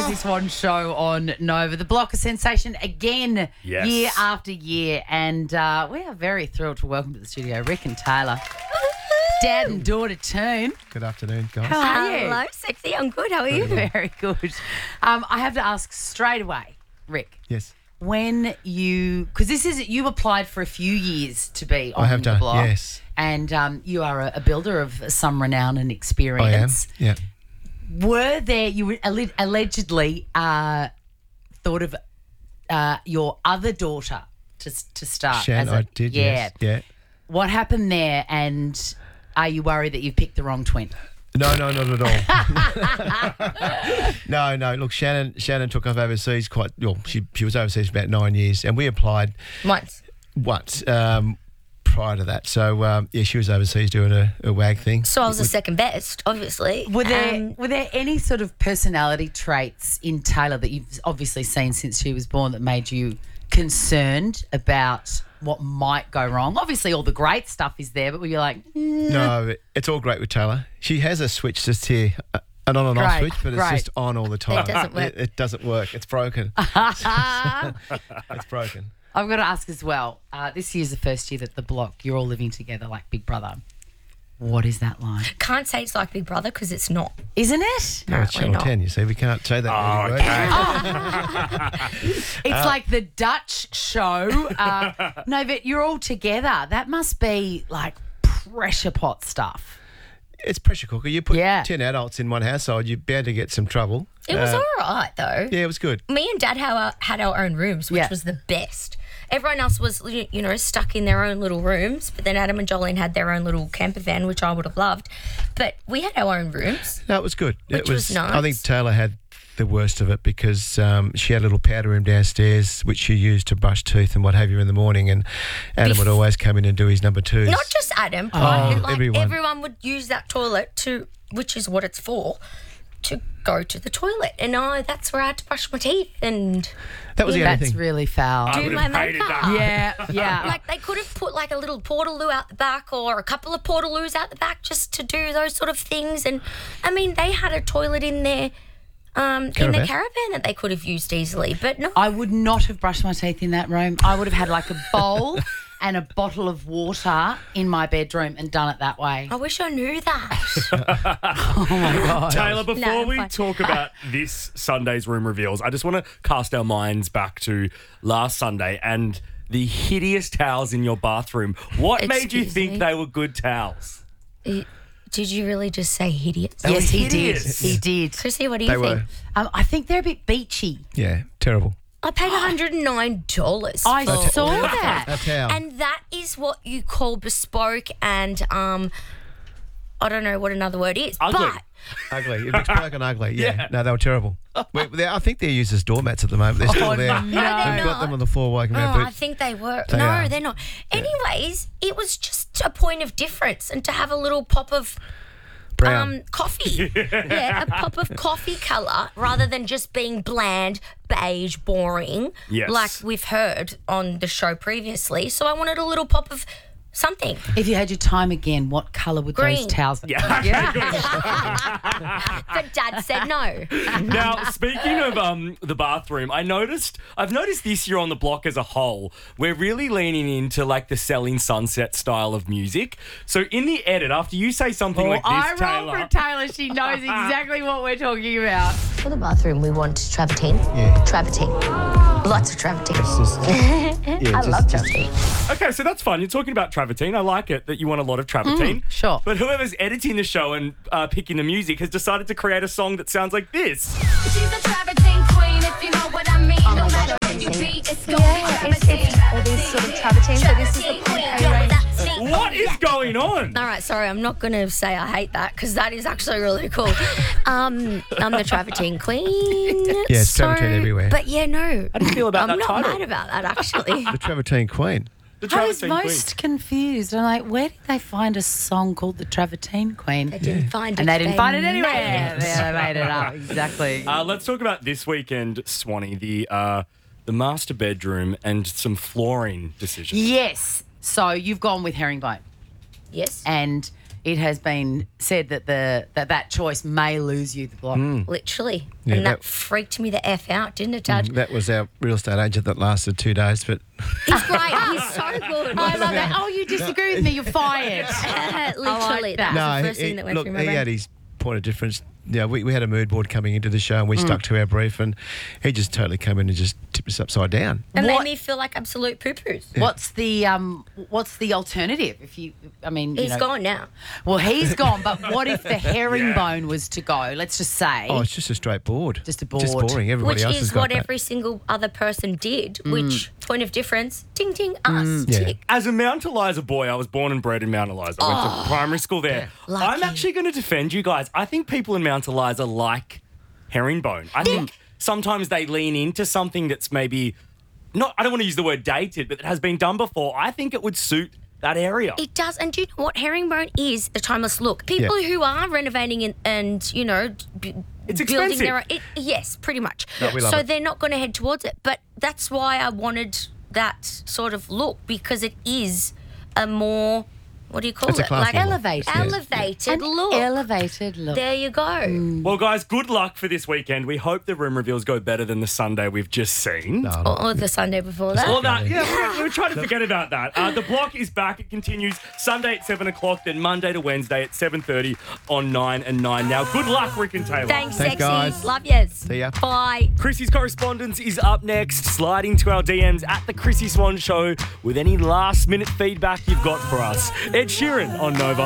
Rosie Swan Show on Nova. The Block a sensation again, Yes. year after year. And we are very thrilled to welcome to the studio Rick and Taylor. Dad and daughter team. Good afternoon, guys. How are you? Hello, sexy. I'm good. How are you? Very good. I have to ask straight away, Rick. Yes. When because you applied for a few years to be on I have the done, Block. yes. And you are a builder of some renown and I am, experience. yeah. Were there, you were allegedly thought of your other daughter to start? Shan, I did, yes. Yeah. What happened there, and are you worried that you've picked the wrong twin? No, not at all. No. Look, Shannon took off overseas she was overseas for about 9 years, and we applied Once. prior to that. So, she was overseas doing a WAG thing. So I was the second best, obviously. Were there any sort of personality traits in Taylor that you've obviously seen since she was born that made you concerned about what might go wrong? Obviously, all the great stuff is there, but were you like, No, it's all great with Taylor. She has a switch just here, an on and off Great, switch, but it's great. just on all the time. It doesn't work. It doesn't work. It's broken. It's broken. I've got to ask as well, this year's the first year that the Block, you're all living together like Big Brother. What is that like? Can't say it's like Big Brother because it's not. Isn't it? No, it's Channel not. 10, you see. We can't say that. Oh, anyway. It's like the Dutch show. No, but you're all together. That must be like pressure pot stuff. It's pressure cooker. You put Yeah. 10 adults in one household, you're bound to get some trouble. It was all right, though. Yeah, it was good. Me and Dad had our own rooms, which Yeah. was the best. Everyone else was, stuck in their own little rooms, but then Adam and Jolene had their own little camper van, which I would have loved. But we had our own rooms. No, it was good. Which was nice. I think Taylor had the worst of it because she had a little powder room downstairs which she used to brush teeth and what have you in the morning, and Adam would always come in and do his number twos. Not just Adam, everyone would use that toilet which is what it's for, to go to the toilet. And that's where I had to brush my teeth and That was the only That's thing. really foul. I do would my have hated makeup. that. Yeah. Like they could have put like a little portaloo out the back or a couple of portaloos out the back just to do those sort of things. And I mean, they had a toilet in their caravan that they could have used easily, but no. I would not have brushed my teeth in that room. I would have had like a bowl and a bottle of water in my bedroom and done it that way. I wish I knew that. Taylor, before No, we fine. talk about this Sunday's room reveals, I just want to cast our minds back to last Sunday and the hideous towels in your bathroom. What made you Excuse think me? they were good towels? Did you really just say hideous? Yes, he did. hideous. He did. Chrissy, what do you They think? were. I think they're a bit beachy. Yeah, terrible. I paid $109 I for saw all of that. A towel. And that is what you call bespoke and I don't know what another word is. Ugly. But Ugly. It looks broken ugly. Yeah. No, they were terrible. I think they're used as doormats at the moment. They're still there. no. We've they're got them not. on the floor walking around. I But think they were. They no, are. they're not. Anyways, it was just a point of difference and to have a little pop of brown. coffee. Yeah, a pop of coffee colour rather than just being bland, beige, boring, Yes. like we've heard on the show previously. So I wanted a little pop of something. If you had your time again, what colour would those Green. towels be? But Dad said no. Now, speaking of the bathroom, I've noticed this year on the Block as a whole, we're really leaning into like the Selling Sunset style of music. So in the edit, after you say something like this, I roll Taylor, for Taylor. She knows exactly what we're talking about. For the bathroom, we want travertine. Yeah. Travertine. Lots of travertine. I love travertine. okay, so that's fun. You're talking about travertine. I like it that you want a lot of travertine. sure. But whoever's editing the show and picking the music has decided to create a song that sounds like this. She's a travertine queen, if you know what I mean. No matter where you be, it's gonna be It's all these sort of travertine. So this is the Pompeii range. What is going on? All right, sorry, I'm not going to say I hate that because that is actually really cool. I'm the travertine queen. Yeah, it's travertine everywhere. But yeah, no. How do you feel about I'm that not title? mad about that, actually. The Travertine Queen. The I was travertine most confused. I'm like, where did they find a song called The Travertine Queen? They didn't find it. And they didn't find it made anywhere. it. Yeah, they made it up. Exactly. Queen. Let's talk about this weekend, Swanee, the master bedroom and some flooring decisions. Yes. So you've gone with herringbone. Yes. And it has been said that that choice may lose you the block. Literally. Yeah, and that that- freaked me the F out, didn't it, Dad? That was our real estate agent that lasted 2 days, but He's great. He's so good. I love that. Oh, you disagree with me? You're fired. Literally. that. That was the first thing that went look, through my he brain. had his point of difference. Yeah, we had a mood board coming into the show and we stuck to our brief, and he just totally came in and just tipped us upside down. It What- made me feel like absolute poo-poos. What's the alternative? If you, I mean, you He's know, gone now. Well, he's gone. But what if the herringbone was to go? Let's just say. Oh, it's just a straight board. Just a Just board. boring. Everybody Which else has is got what that. every single other person did, which, point of difference, ting, ting, us, Yeah. tick. As a Mount Eliza boy, I was born and bred in Mount Eliza. I went to primary school there. Lucky. I'm actually going to defend you guys. I think people in Mount Eliza like herringbone. I think sometimes they lean into something that's maybe not, I don't want to use the word dated, but it has been done before. I think it would suit that area. It does. And do you know what? Herringbone is a timeless look. People who are renovating and you know, It's building their expensive. yes, pretty much. No, we love so it. they're not going to head towards it. But that's why I wanted that sort of look, because it is a more, what do you call It's a it? classy look. Elevated. Elevated look. Elevated look. There you go. Well, guys, good luck for this weekend. We hope the room reveals go better than the Sunday we've just seen. No, Or the Sunday before that. All that, yeah, we're trying to forget about that. The block is back. It continues Sunday at 7 o'clock, then Monday to Wednesday at 7:30 on 9 and 9. Now, good luck, Rick and Taylor. Thanks, Thanks, sexies. guys. Love yous. See ya. Bye. Chrissy's correspondence is up next. Slide into our DMs at the Chrissy Swan Show with any last-minute feedback you've got for us. Ed Sheeran on Nova.